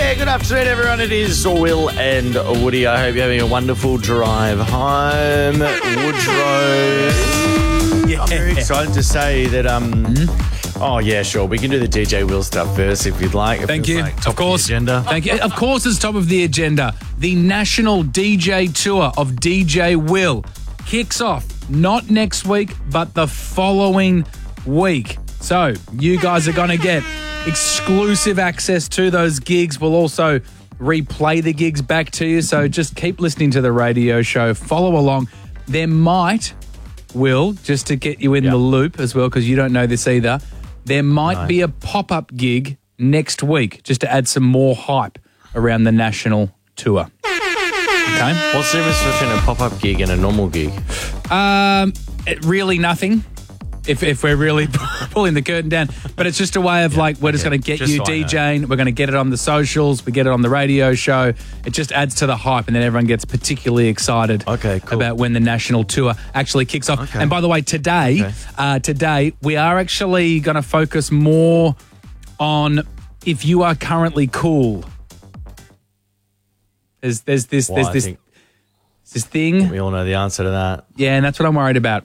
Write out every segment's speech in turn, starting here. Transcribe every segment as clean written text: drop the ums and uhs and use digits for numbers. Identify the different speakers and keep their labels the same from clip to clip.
Speaker 1: Yeah, good afternoon, everyone. It is Will and Woody. I hope you're having a wonderful drive home. Woodrow. Yeah. I'm very excited to say that, Oh, yeah, sure. We can do the DJ Will stuff first if you'd like.
Speaker 2: Thank you.
Speaker 1: Like top
Speaker 2: of course.
Speaker 1: Of the agenda.
Speaker 2: Thank you. Of course, it's top of the agenda. The National DJ Tour of DJ Will kicks off not next week, but the following week. So you guys are going to get exclusive access to those gigs. We'll also replay the gigs back to you. So just keep listening to the radio show. Follow along. There might, Will, just to get you in the loop as well, because you don't know this either, there might be a pop-up gig next week just to add some more hype around the national tour. Okay?
Speaker 1: What's the difference between a pop-up gig and a normal gig?
Speaker 2: Really nothing. If we're really pulling the curtain down. But it's just a way of we're just going to get you DJing. We're going to get it on the socials. We get it on the radio show. It just adds to the hype, and then everyone gets particularly excited about when the national tour actually kicks off.
Speaker 1: Okay.
Speaker 2: And by the way, today we are actually going to focus more on if you are currently cool. There's this thing.
Speaker 1: We all know the answer to that.
Speaker 2: Yeah, and that's what I'm worried about.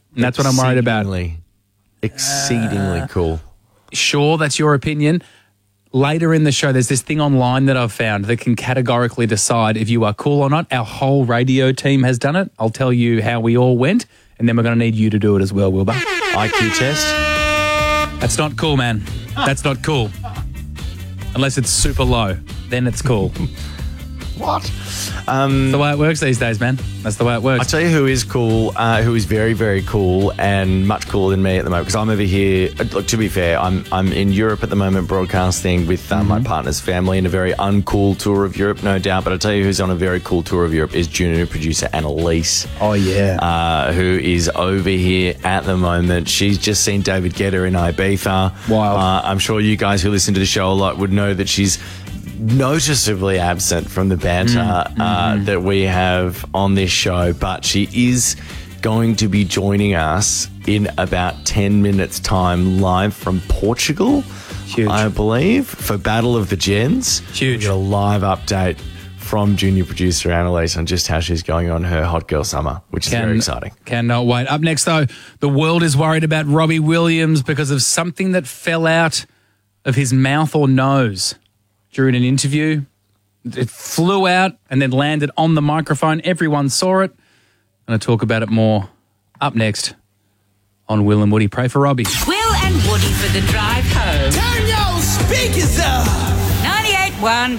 Speaker 1: Exceedingly cool.
Speaker 2: Sure, that's your opinion. Later in the show, there's this thing online that I've found that can categorically decide if you are cool or not. Our whole radio team has done it. I'll tell you how we all went, and then we're going to need you to do it as well, Wilbur.
Speaker 1: IQ test?
Speaker 2: That's not cool, man. That's not cool. Unless it's super low, then it's cool.
Speaker 1: What?
Speaker 2: That's the way it works these days, man. That's the way it works.
Speaker 1: I'll tell you who is cool, who is very, very cool and much cooler than me at the moment, because I'm over here. Look, to be fair, I'm in Europe at the moment broadcasting with my partner's family in a very uncool tour of Europe, no doubt. But I'll tell you who's on a very cool tour of Europe is junior producer Annalise.
Speaker 2: Oh, yeah.
Speaker 1: Who is over here at the moment. She's just seen David Guetta in Ibiza.
Speaker 2: Wild.
Speaker 1: I'm sure you guys who listen to the show a lot would know that she's noticeably absent from the banter that we have on this show, but she is going to be joining us in about 10 minutes time live from Portugal.
Speaker 2: Huge.
Speaker 1: I believe, for Battle of the Gens.
Speaker 2: Huge.
Speaker 1: We get a live update from junior producer Annalise on just how she's going on her hot girl summer, which is very exciting.
Speaker 2: Cannot wait. Up next, though, the world is worried about Robbie Williams because of something that fell out of his mouth or nose during an interview. It flew out and then landed on the microphone. Everyone saw it. I'm going to talk about it more up next on Will and Woody. Pray for Robbie.
Speaker 3: Will and Woody for the drive home.
Speaker 4: Turn your speakers up.
Speaker 3: 98.1